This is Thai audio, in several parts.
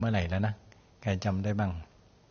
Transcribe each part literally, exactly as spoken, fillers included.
เมื่อไหร่แล้วนะใครจำได้บ้าง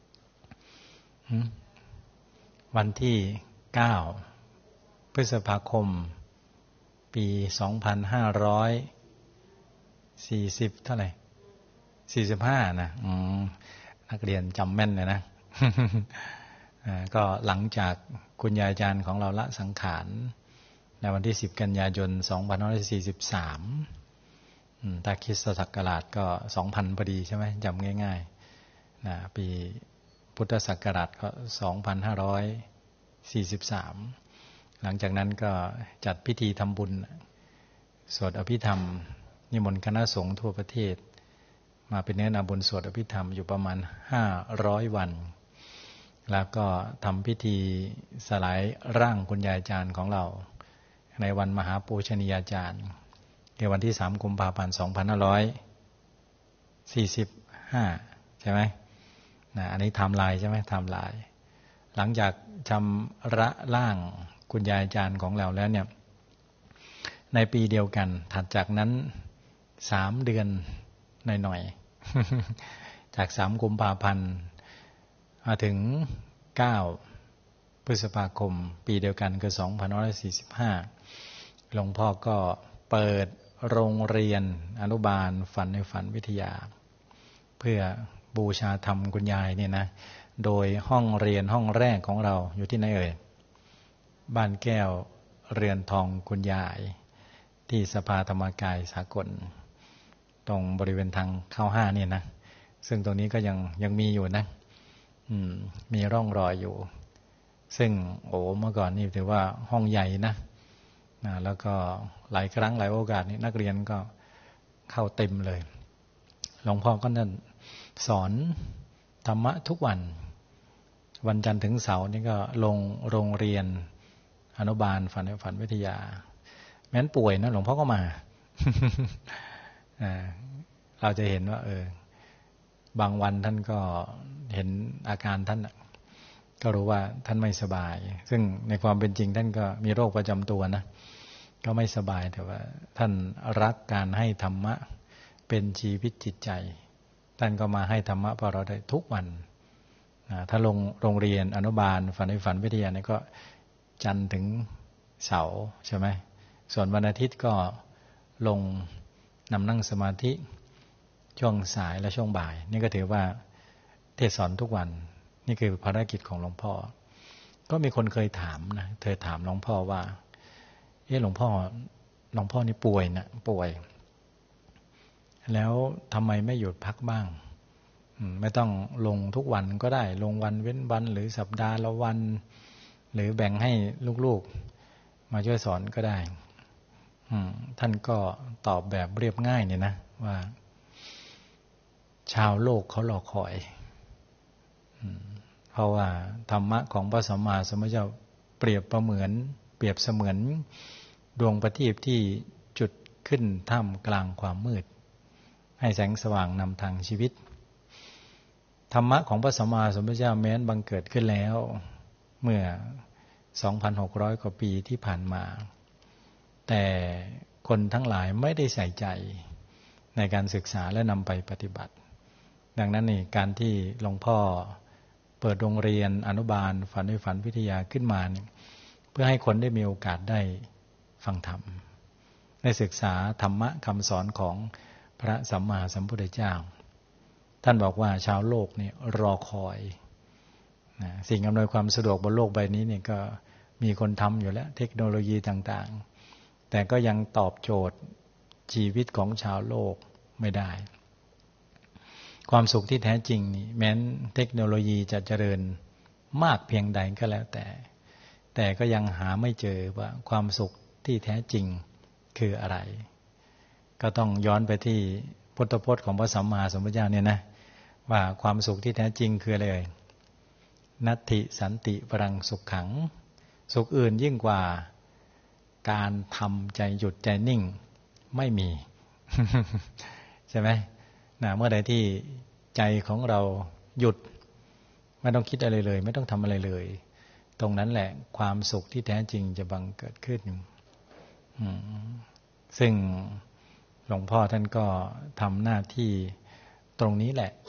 วันที่เก้าพฤษภาคมปีสองพันห้าร้อยสี่สิบเท่าไหร่สี่สิบห้านะอืมนักเรียนจำแม่นเลยนะ ก็หลังจากคุณยายอาจารย์ของเราละสังขารในวันที่สิบกันยายนสองพันห้าร้อยสี่สิบสามถ้าคริสตศักราชก็สองพันพอดีใช่ไหมจำง่ายๆนะปีพุทธศักราชก็สองพันห้าร้อยสี่สิบสามหลังจากนั้นก็จัดพิธีทำบุญสวดอภิธรรมนิมนต์คณะสงฆ์ทั่วประเทศมาเป็นเนื้อนาบุญสวดอภิธรรมอยู่ประมาณห้าร้อยวันแล้วก็ทำพิธีสลายร่างคุณยายอาจารย์ของเราในวันมหาปูชนียาจารย์ในวันที่สามกุมภาพันธ์สองพันห้าร้อยสี่สิบห้าใช่ไหมนะอันนี้ไทม์ไลน์ใช่ไหมไทม์ไลน์หลังจากชำระร่างคุณยายอาจารย์ของเราแล้วเนี่ยในปีเดียวกันถัดจากนั้นสามเดือนหน่อยๆจากสามกุมภาพันธ์มาถึงเก้าพฤษภาคมปีเดียวกันคือสองพันห้าร้อยสี่สิบห้าหลวงพ่อก็เปิดโรงเรียนอนุบาลฝันในฝันวิทยาเพื่อบูชาธรรมคุณยายเนี่ยนะโดยห้องเรียนห้องแรกของเราอยู่ที่ไหนเอ่ยบ้านแก้วเรือนทองคุณยายที่สภาธรรมกายสากลตรงบริเวณทางเข้าห้าเนี่ยนะซึ่งตรงนี้ก็ยังยังมีอยู่นะอืมมีร่องรอยอยู่ซึ่งโอ้เมื่อก่อนนี่ถือว่าห้องใหญ่นะนะแล้วก็หลายครั้งหลายโอกาสนี่นักเรียนก็เข้าเต็มเลยหลวงพ่อก็นั่นสอนธรรมะทุกวันวันจันทร์ถึงเสาร์นี่ก็ลงโรงเรียนอนุบาลฝันในฝันวิทยาแม้นป่วยนะหลวงพ่อก็มา เราจะเห็นว่าเออบางวันท่านก็เห็นอาการท่านก็รู้ว่าท่านไม่สบายซึ่งในความเป็นจริงท่านก็มีโรคประจำตัวนะก็ไม่สบายแต่ว่าท่านรักการให้ธรรมะเป็นชีวิตจิตใจท่านก็มาให้ธรรมะพอเราได้ทุกวันถ้าลงโรงเรียนอนุบาลฝันในฝันวิทยาเนี่ยก็จันทร์ถึงเสาร์ใช่ไหมส่วนวันอาทิตย์ก็ลงนำนั่งสมาธิช่วงสายและช่วงบ่ายนี่ก็ถือว่าเทศสอนทุกวันนี่คือภารกิจของหลวงพ่อก็มีคนเคยถามนะเธอถามหลวงพ่อว่าเอ๊ะหลวงพ่อหลวงพ่อนี่ป่วยนะป่วยแล้วทำไมไม่หยุดพักบ้างไม่ต้องลงทุกวันก็ได้ลงวันเว้นวันหรือสัปดาห์ละวันหรือแบ่งให้ลูกๆมาช่วยสอนก็ได้ท่านก็ตอบแบบเรียบง่ายเนี่ยนะว่าชาวโลกเขารอคอยเพราะว่าธรรมะของพระสัมมาสัมพุทธเจ้าเปรียบประเหมือนเปรียบเสมือนดวงประทีปที่จุดขึ้นท่ามกลางความมืดให้แสงสว่างนำทางชีวิตธรรมะของพระสัมมาสัมพุทธเจ้าแม้นบังเกิดขึ้นแล้วเมื่อ สองพันหกร้อย กว่าปีที่ผ่านมาแต่คนทั้งหลายไม่ได้ใส่ใจในการศึกษาและนำไปปฏิบัติดังนั้นนี่การที่หลวงพ่อเปิดโรงเรียนอนุบาลฝันในฝันวิทยาขึ้นมาเนี่ยเพื่อให้คนได้มีโอกาสได้ฟังธรรมได้ศึกษาธรรมะคำสอนของพระสัมมาสัมพุทธเจ้าท่านบอกว่าชาวโลกนี่รอคอยนะสิ่งอำนวยความสะดวกบนโลกใบนี้นี่ก็มีคนทำอยู่แล้วเทคโนโลยีต่างๆแต่ก็ยังตอบโจทย์ชีวิตของชาวโลกไม่ได้ความสุขที่แท้จริงนี่แม้นเทคโนโลยีจะเจริญมากเพียงใดก็แล้วแต่แต่ก็ยังหาไม่เจอว่าความสุขที่แท้จริงคืออะไรก็ต้องย้อนไปที่พุทธพจน์ของพระสัมมาสัมพุทธเจ้าเนี่ยนะว่าความสุขที่แท้จริงคืออะไรนัตถิสันติปรังสุขขังสุขอื่นยิ่งกว่าการทำใจหยุดใจนิ่งไม่มี ใช่ไหมนะเมื่อใดที่ใจของเราหยุดไม่ต้องคิดอะไรเลยไม่ต้องทำอะไรเลยตรงนั้นแหละความสุขที่แท้จริงจะบังเกิดขึ้นซึ่งหลวงพ่อท่านก็ทำหน้าที่ตรงนี้แหละ